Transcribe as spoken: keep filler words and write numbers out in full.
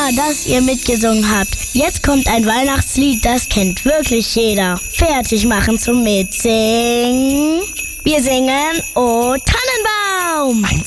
prima, dass ihr mitgesungen habt. Jetzt kommt ein Weihnachtslied, das kennt wirklich jeder. Fertig machen zum Mitsingen. Wir singen O Tannenbaum. Ein